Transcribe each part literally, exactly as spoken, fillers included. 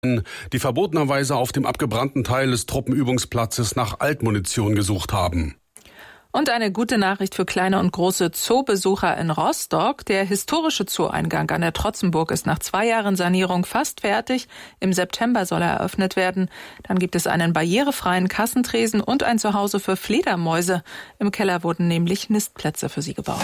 die verbotenerweise auf dem abgebrannten Teil des Truppenübungsplatzes nach Altmunition gesucht haben. Und eine gute Nachricht für kleine und große Zoobesucher in Rostock. Der historische Zoo-Eingang an der Trotzenburg ist nach zwei Jahren Sanierung fast fertig. Im September soll er eröffnet werden. Dann gibt es einen barrierefreien Kassentresen und ein Zuhause für Fledermäuse. Im Keller wurden nämlich Nistplätze für sie gebaut.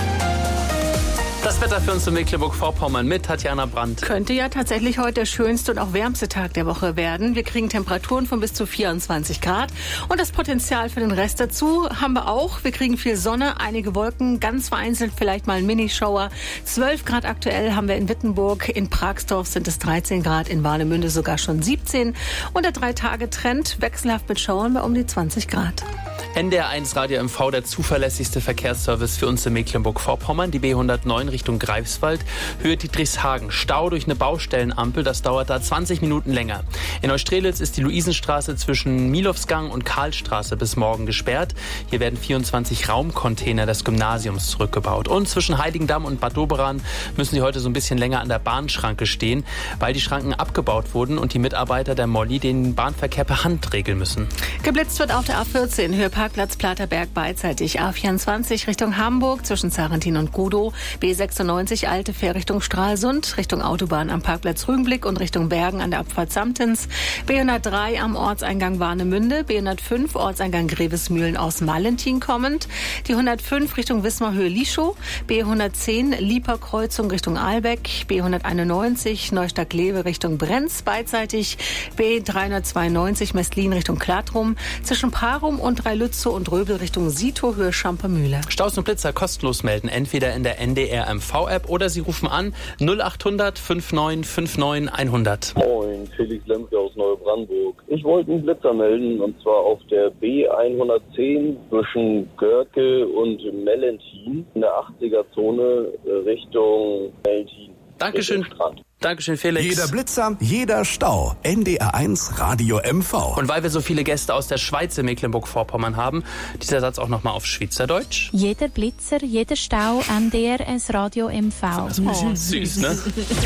Das Wetter für uns in Mecklenburg-Vorpommern mit Tatjana Brandt. Könnte ja tatsächlich heute der schönste und auch wärmste Tag der Woche werden. Wir kriegen Temperaturen von bis zu vierundzwanzig Grad. Und das Potenzial für den Rest dazu haben wir auch. Wir kriegen viel Sonne, einige Wolken, ganz vereinzelt vielleicht mal ein Minischauer. zwölf Grad aktuell haben wir in Wittenburg. In Pragsdorf sind es dreizehn Grad, in Warnemünde sogar schon siebzehn. Und der Drei-Tage-Trend wechselhaft mit Schauern bei um die zwanzig Grad. N D R eins Radio M V, der zuverlässigste Verkehrsservice für uns in Mecklenburg-Vorpommern. Die B hundertneun Richtung Greifswald, Höhe Dietrichshagen. Stau durch eine Baustellenampel, das dauert da zwanzig Minuten länger. In Neustrelitz ist die Luisenstraße zwischen Milowsgang und Karlstraße bis morgen gesperrt. Hier werden vierundzwanzig Raumcontainer des Gymnasiums zurückgebaut. Und zwischen Heiligendamm und Bad Doberan müssen sie heute so ein bisschen länger an der Bahnschranke stehen, weil die Schranken abgebaut wurden und die Mitarbeiter der Molly den Bahnverkehr per Hand regeln müssen. Geblitzt wird auf der A vierzehn, Höhe Parkplatz Platerberg beidseitig. A vierundzwanzig Richtung Hamburg zwischen Zarentin und Gudow. B sechsundneunzig Alte Fähr Richtung Stralsund, Richtung Autobahn am Parkplatz Rügenblick und Richtung Bergen an der Abfahrt Samtens. B hundertdrei am Ortseingang Warnemünde. B hundertfünf Ortseingang Grevesmühlen aus Malentin kommend. Die hundertfünf Richtung Wismar-Höhe Lischow. B hundertzehn Lieperkreuzung Richtung Ahlbeck. B hunderteinundneunzig Neustadt-Glewe Richtung Brenz beidseitig. B dreihundertzweiundneunzig Mestlin Richtung Kladrum. Zwischen Parum und Dreilützow und Röbel Richtung Sito, Höhe Schampermühle. Staus und Blitzer kostenlos melden, entweder in der N D R M V-App oder Sie rufen an null achthundert neunundfünfzig neunundfünfzig hundert. Moin, Felix Lemke aus Neubrandenburg. Ich wollte einen Blitzer melden, und zwar auf der B hundertzehn zwischen Görke und Mellentin in der achtziger-Zone Richtung Mellentin. Dankeschön. Dankeschön, Felix. Jeder Blitzer, jeder Stau. N D R eins Radio M V. Und weil wir so viele Gäste aus der Schweiz in Mecklenburg-Vorpommern haben, dieser Satz auch nochmal auf Schweizerdeutsch. Jeder Blitzer, jeder Stau, N D R eins Radio M V. Das ist oh. süß, ne?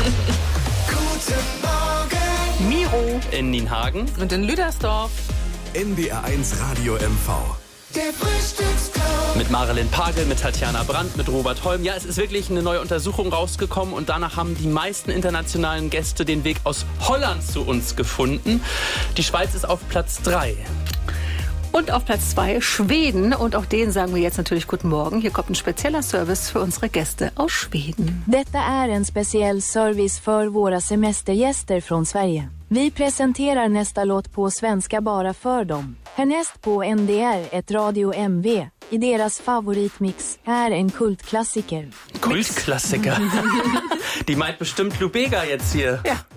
Guten Morgen. Miro. In Nienhagen. Und in Lüdersdorf. N D R eins Radio M V. Der Frühstücksclub. Mit Marilyn Pagel, mit Tatjana Brandt, mit Robert Holm. Ja, es ist wirklich eine neue Untersuchung rausgekommen und danach haben die meisten internationalen Gäste den Weg aus Holland zu uns gefunden. Die Schweiz ist auf Platz drei. Und auf Platz zwei Schweden. Und auch denen sagen wir jetzt natürlich guten Morgen. Hier kommt ein spezieller Service für unsere Gäste aus Schweden. Detta är en speciell service för våra semestergäster från Sverige. Vi presenterar nästa låt på svenska bara för dem. Härnäst på N D R, ett Radio M V. I deras favoritmix är en kultklassiker. Kultklassiker? Die meint bestimmt Lubega jetzt hier. Ja.